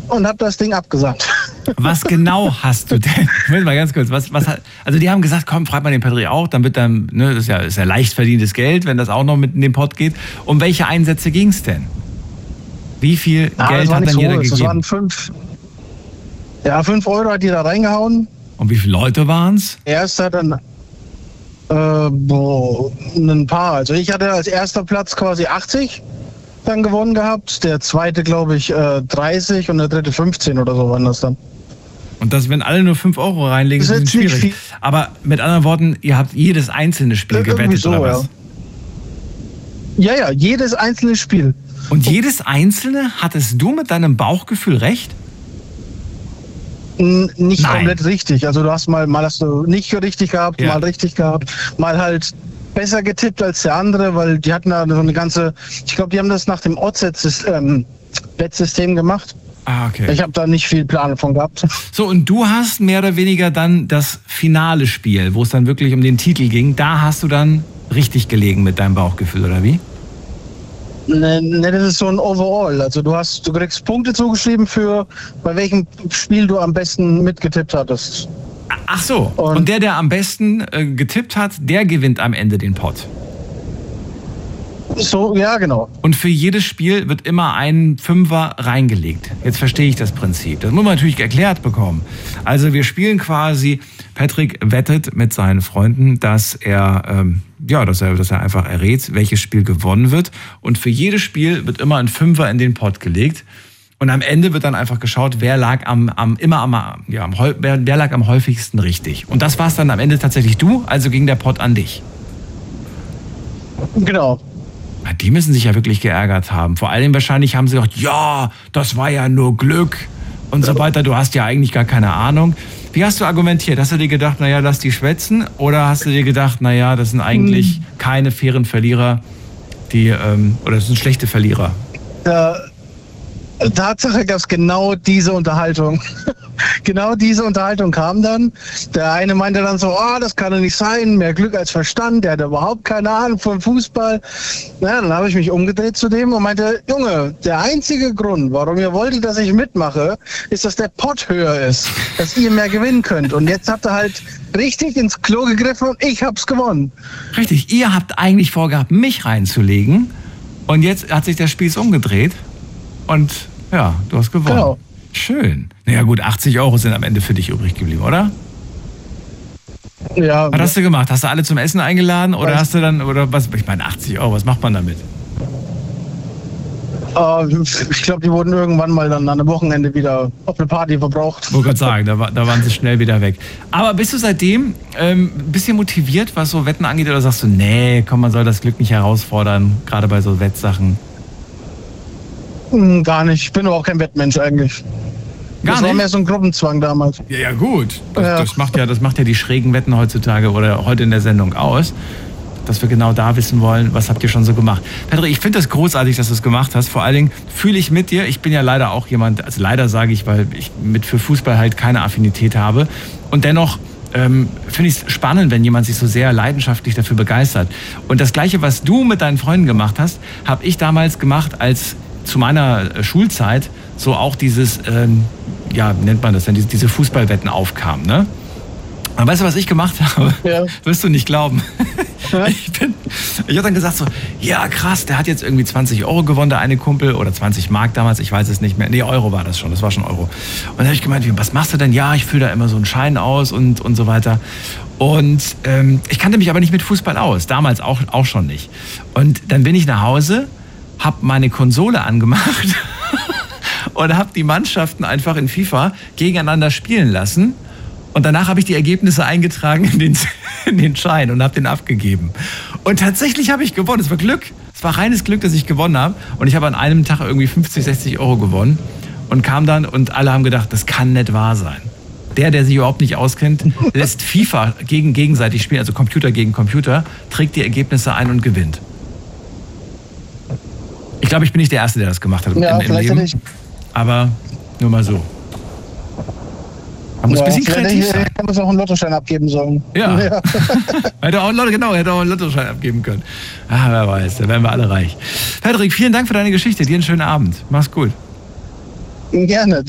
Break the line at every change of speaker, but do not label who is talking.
und habe das Ding abgesagt.
Was genau hast du denn? Moment mal ganz kurz. Also die haben gesagt, komm, frag mal den Patrick auch, dann wird dann, ne, das ist ja leicht verdientes Geld, wenn das auch noch mit in den Pott geht. Um welche Einsätze ging es denn? Wie viel Geld hat dann jeder gegeben?
Das waren 5 Euro hat die da reingehauen.
Und wie viele Leute waren es?
Erster dann ein paar. Also ich hatte als erster Platz quasi 80 dann gewonnen gehabt. Der zweite, glaube ich, 30 und der dritte 15 oder so waren das dann.
Und das, wenn alle nur 5 Euro reinlegen, ist es schwierig. Aber mit anderen Worten, ihr habt jedes einzelne Spiel gewettet, so, oder was?
Ja, jedes einzelne Spiel.
Und jedes einzelne, hattest du mit deinem Bauchgefühl recht?
Nicht komplett richtig. Also du hast mal hast du nicht richtig gehabt, mal richtig gehabt, mal halt besser getippt als der andere, weil die hatten da so eine ganze, ich glaube, die haben das nach dem Bettsystem gemacht.
Ah, okay.
Ich habe da nicht viel Plan von gehabt.
So, und du hast mehr oder weniger dann das finale Spiel, wo es dann wirklich um den Titel ging, da hast du dann richtig gelegen mit deinem Bauchgefühl, oder wie?
Ne, das ist so ein Overall. Also du kriegst Punkte zugeschrieben für, bei welchem Spiel du am besten mitgetippt hattest.
Ach so, und der am besten getippt hat, der gewinnt am Ende den Pott.
So, ja, genau.
Und für jedes Spiel wird immer ein Fünfer reingelegt. Jetzt verstehe ich das Prinzip. Das muss man natürlich erklärt bekommen. Also wir spielen quasi, Patrick wettet mit seinen Freunden, dass er einfach errät, welches Spiel gewonnen wird. Und für jedes Spiel wird immer ein Fünfer in den Pott gelegt. Und am Ende wird dann einfach geschaut, wer lag am häufigsten richtig. Und das war es dann am Ende tatsächlich du, also ging der Pott an dich.
Genau.
Die müssen sich ja wirklich geärgert haben. Vor allem wahrscheinlich haben sie gedacht, ja, das war ja nur Glück und so weiter. Du hast ja eigentlich gar keine Ahnung. Wie hast du argumentiert? Hast du dir gedacht, naja, lass die schwätzen? Oder hast du dir gedacht, naja, das sind eigentlich keine fairen Verlierer, oder das sind schlechte Verlierer?
Tatsache gab es genau diese Unterhaltung. Genau diese Unterhaltung kam dann. Der eine meinte dann so, das kann doch nicht sein, mehr Glück als Verstand, der hat überhaupt keine Ahnung vom Fußball. Na, dann habe ich mich umgedreht zu dem und meinte, Junge, der einzige Grund, warum ihr wolltet, dass ich mitmache, ist, dass der Pott höher ist, dass ihr mehr gewinnen könnt. Und jetzt habt ihr halt richtig ins Klo gegriffen und ich hab's gewonnen.
Richtig, ihr habt eigentlich vorgehabt, mich reinzulegen und jetzt hat sich der Spieß umgedreht und ja, du hast gewonnen. Genau. Schön. Naja gut, 80 Euro sind am Ende für dich übrig geblieben, oder?
Ja.
Was hast du gemacht? Hast du alle zum Essen eingeladen oder hast du dann, oder was? Ich meine, 80 Euro, was macht man damit?
Ich glaube, die wurden irgendwann mal dann an einem Wochenende wieder auf eine Party verbraucht.
Ich wollte gerade sagen, da waren sie schnell wieder weg. Aber bist du seitdem ein bisschen motiviert, was so Wetten angeht, oder sagst du, nee, komm, man soll das Glück nicht herausfordern, gerade bei so Wettsachen?
Gar nicht. Ich bin aber auch kein Wettmensch eigentlich. Das war mehr so ein Gruppenzwang damals.
Ja, gut. Das macht ja die schrägen Wetten heutzutage oder heute in der Sendung aus, dass wir genau da wissen wollen, was habt ihr schon so gemacht. Patrick, ich finde das großartig, dass du es gemacht hast. Vor allen Dingen fühle ich mit dir. Ich bin ja leider auch jemand, also leider sage ich, weil ich für Fußball halt keine Affinität habe. Und dennoch finde ich es spannend, wenn jemand sich so sehr leidenschaftlich dafür begeistert. Und das Gleiche, was du mit deinen Freunden gemacht hast, habe ich damals gemacht, als zu meiner Schulzeit so auch dieses, nennt man das denn, diese Fußballwetten aufkamen, ne? Und weißt du, was ich gemacht habe? Ja. Wirst du nicht glauben. Ich habe dann gesagt so, ja krass, der hat jetzt irgendwie 20 Euro gewonnen, der eine Kumpel, oder 20 Mark damals, ich weiß es nicht mehr. Nee, Euro war das schon, das war schon Euro. Und dann habe ich gemeint, was machst du denn? Ja, ich fülle da immer so einen Schein aus und so weiter. Und ich kannte mich aber nicht mit Fußball aus, damals auch schon nicht. Und dann bin ich nach Hause, habe meine Konsole angemacht und habe die Mannschaften einfach in FIFA gegeneinander spielen lassen. Und danach habe ich die Ergebnisse eingetragen in den Schein und habe den abgegeben. Und tatsächlich habe ich gewonnen. Es war Glück. Es war reines Glück, dass ich gewonnen habe. Und ich habe an einem Tag irgendwie 50, 60 Euro gewonnen. Und kam dann und alle haben gedacht, das kann nicht wahr sein. Der sich überhaupt nicht auskennt, lässt FIFA gegenseitig spielen, also Computer gegen Computer, trägt die Ergebnisse ein und gewinnt. Ich glaube, ich bin nicht der Erste, der das gemacht hat im Leben. Nicht. Aber nur mal so. Man muss ein bisschen kreativ sein.
Ich muss auch einen Lottoschein abgeben sollen.
Ja. Hätte auch einen Lottoschein abgeben können. Wer weiß, da wären wir alle reich. Patrick, vielen Dank für deine Geschichte. Dir einen schönen Abend. Mach's gut.
Gerne.